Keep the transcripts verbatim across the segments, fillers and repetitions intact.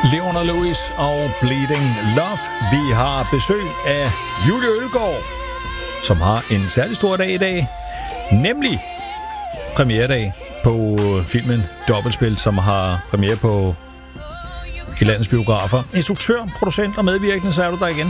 Leona Lewis og Bleeding Love. Vi har besøg af Julie Ølgaard, som har en særlig stor dag i dag, nemlig premieredag på filmen Dobbeltspil, som har premiere på i landets biografer. Instruktør, producent og medvirkende, så er du der igen.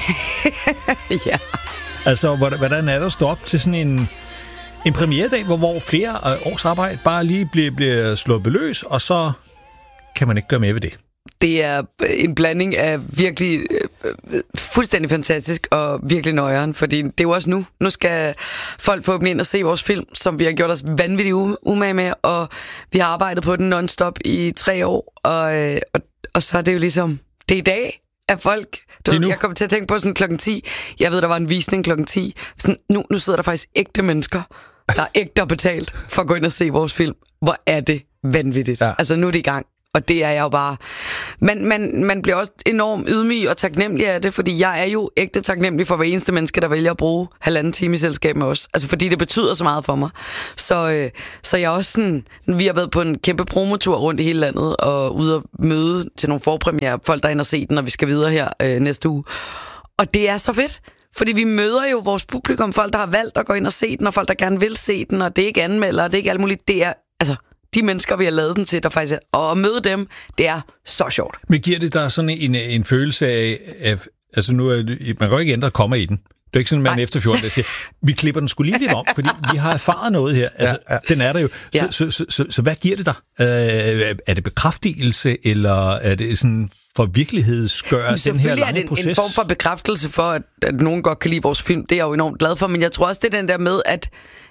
Ja. Altså, hvordan er der stå op til sådan en, en premieredag, hvor, hvor flere års arbejde bare lige bliver, bliver slået beløs, og så kan man ikke gøre mere ved det? Det er en blanding af virkelig øh, fuldstændig fantastisk og virkelig nøjeren, fordi det er jo også nu. Nu skal folk få dem ind og se vores film, som vi har gjort os vanvittigt umage med, og vi har arbejdet på den non-stop i tre år, og, øh, og, og så er det jo ligesom, det er i dag, at folk... Du ved, jeg kommer til at tænke på sådan klokken ti. Jeg ved, der var en visning klokken ti. Sådan, nu, nu sidder der faktisk ægte mennesker, der er ægte betalt for at gå ind og se vores film. Hvor er det vanvittigt. Ja. Altså, nu er det i gang. Og det er jeg jo bare... Man, man, man bliver også enormt ydmyg og taknemmelig af det, fordi jeg er jo ægte taknemmelig for hver eneste menneske, der vælger at bruge halvanden time i selskab med os. Altså, fordi det betyder så meget for mig. Så, øh, så jeg er også sådan... Vi har været på en kæmpe promotur rundt i hele landet, og ude at møde til nogle forpremiere, folk der er inde og se den, og vi skal videre her øh, næste uge. Og det er så fedt, fordi vi møder jo vores publikum, folk der har valgt at gå ind og se den, og folk der gerne vil se den, og det er ikke anmelder, det er ikke alt muligt. Det er... altså de mennesker, vi har lavet den til, der faktisk er, og at møde dem, det er så sjovt. Men giver det dig sådan en, en følelse af, af altså nu er det, man kan jo ikke ændre at komme i den. Det er ikke sådan, at man efter fjorten dage siger, vi klipper den sgu lige lidt om, fordi vi har erfaret noget her. Altså, ja, ja. Den er der jo. Så, ja. så, så, så, så hvad giver det dig? Øh, er det bekræftelse, eller er det sådan for virkelighedsgør den her lange er det proces? En form for bekræftelse for, at, at nogen godt kan lide vores film. Det er jeg jo enormt glad for, men jeg tror også, det er den der med, at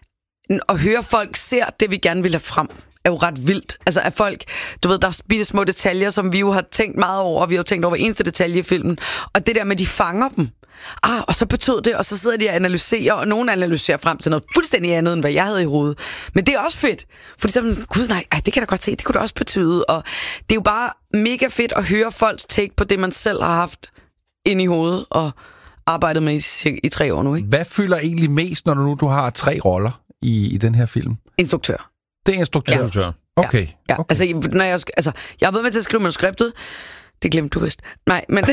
at høre folk ser det, vi gerne vil have frem, er jo ret vildt. Altså, at folk, du ved, der er bitte små detaljer, som vi jo har tænkt meget over, og vi har jo tænkt over hver eneste detalje i filmen, og det der med, de fanger dem. Ah, og så betød det, og så sidder de og analyserer, og nogen analyserer frem til noget fuldstændig andet, end hvad jeg havde i hovedet. Men det er også fedt, fordi så er man, gud nej, ej, det kan da godt se, det kunne det også betyde, og det er jo bare mega fedt at høre folks take på det, man selv har haft inde i hovedet, og arbejdet med i, i tre år nu, ikke? Hvad fylder egentlig mest, når du nu du har tre roller i, i den her film? Instruktør. Det er instruktør? Ja. Okay. Ja, ja. Okay. Altså, når jeg, altså, jeg har været med til at skrive manuskriptet. Det glemte du vist. Nej, men...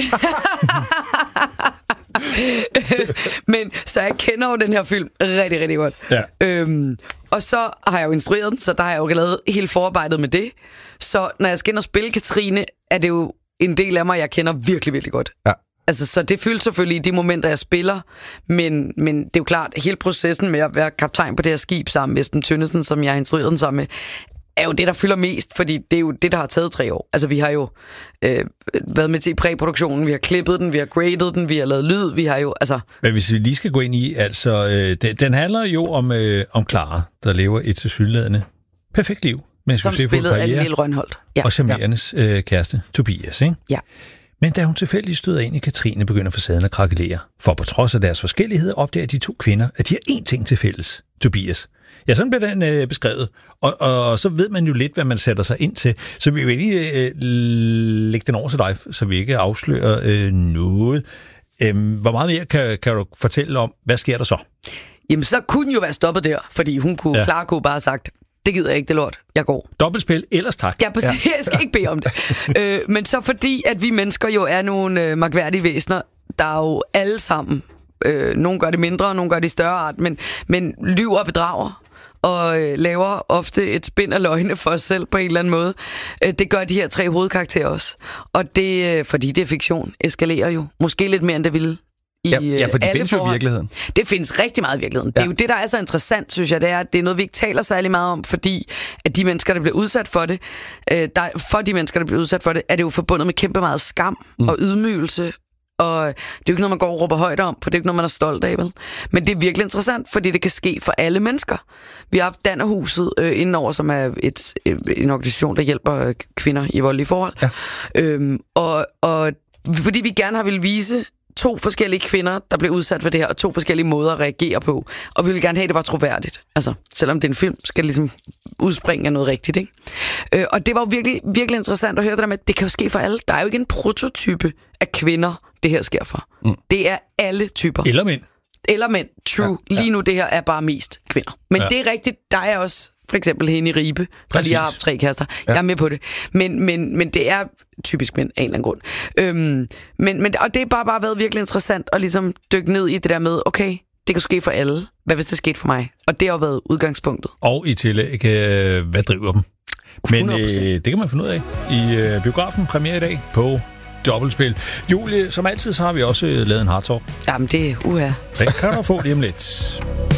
men så jeg kender jo den her film rigtig, rigtig godt. Ja. Øhm, og så har jeg jo instrueret den, så der har jeg jo lavet hele forarbejdet med det. Så når jeg skal ind og spille Katrine, er det jo en del af mig, jeg kender virkelig, virkelig godt. Ja. Altså, så det fylder selvfølgelig i de momenter, jeg spiller, men, men det er jo klart, hele processen med at være kaptajn på det her skib sammen med Esben Tønnesen, som jeg har instrueret den sammen med, er jo det, der fylder mest, fordi det er jo det, der har taget tre år. Altså, vi har jo øh, været med til i præproduktionen, vi har klippet den, vi har gradet den, vi har lavet lyd, vi har jo, altså... Men hvis vi lige skal gå ind i, altså, øh, den, den handler jo om, øh, om Clara, der lever et tilsyneladende perfekt liv, med en succesfuld karriere, af Niel Rønholdt. Ja. Og charmerendes ja. øh, kæreste, Tobias, ikke? Ja. Men da hun tilfældigt støder ind i Katrine, begynder facaden at krakelere. For på trods af deres forskellighed opdager de to kvinder, at de har én ting til fælles. Tobias. Ja, sådan bliver den øh, beskrevet. Og, og, og så ved man jo lidt, hvad man sætter sig ind til. Så vi vil lige øh, lægge den over til dig, så vi ikke afslører øh, noget. Øhm, hvor meget mere kan, kan du fortælle om, hvad sker der så? Jamen, så kunne den jo være stoppet der, fordi hun kunne, ja. Clara kunne bare have sagt, det gider jeg ikke, det lort. Jeg går. Dobbeltspil, ellers tak. Ja, præcis. Ja. Jeg skal ikke bede om det. øh, men så fordi, at vi mennesker jo er nogle øh, mærkværdige væsener, der er jo alle sammen, øh, nogle gør det mindre, nogle gør det i større art, men, men lyver og bedrager, og øh, laver ofte et spind af løgne for os selv på en eller anden måde. Øh, det gør de her tre hovedkarakterer også. Og det, øh, fordi det er fiktion, eskalerer jo. Måske lidt mere, end det ville. I, ja, ja, for det findes forhold. jo i virkeligheden. Det findes rigtig meget i virkeligheden. Ja. Det er jo det, der er så interessant, synes jeg, det er, at det er noget, vi ikke taler særlig meget om, fordi at de mennesker, der bliver udsat for det, øh, der, for de mennesker, der bliver udsat for det, er det jo forbundet med kæmpe meget skam mm. og ydmygelse. Og det er jo ikke noget, man går og råber højt om, for det er ikke noget, man er stolt af, vel? Men det er virkelig interessant, fordi det kan ske for alle mennesker. Vi har haft Dannerhuset øh, indenover, som er et, en organisation, der hjælper kvinder i voldelige forhold. Ja. Øhm, og, og fordi vi gerne har ville vise to forskellige kvinder, der blev udsat for det her, og to forskellige måder at reagere på. Og vi vil gerne have, at det var troværdigt. Altså, selvom det er en film, skal det ligesom udspringe af noget rigtigt, ikke? Øh, og det var jo virkelig, virkelig interessant at høre det der med, at det kan jo ske for alle. Der er jo ikke en prototype af kvinder, det her sker for. Mm. Det er alle typer. Eller mænd. Eller mænd, true. Ja, ja. Lige nu, det her er bare mest kvinder. Men ja. Det er rigtigt, der er også For eksempel hende i Ribe, der lige har haft tre kærester. Ja. Jeg er med på det. Men, men, men det er typisk mænd af en eller anden grund. Øhm, men, men, og det har bare, bare været virkelig interessant at ligesom dykke ned i det der med, okay, det kan ske for alle. Hvad hvis det skete for mig? Og det har været udgangspunktet. Og i tillæg, øh, hvad driver dem? Men øh, det kan man finde ud af i øh, biografen premiere i dag på Dobbeltspil. Julie, som altid, så har vi også øh, lavet en hardtalk. Jamen det er uha. Den kan du få lige om lidt.